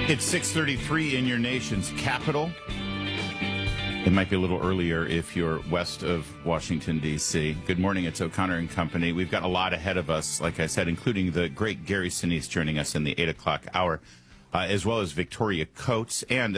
It's 6:33 in your nation's capital. It might be a little earlier if you're west of Washington, D.C. Good morning. It's O'Connor and Company. We've got a lot ahead of us, like I said, including the great Gary Sinise joining us in the 8 o'clock hour, as well as Victoria Coates. And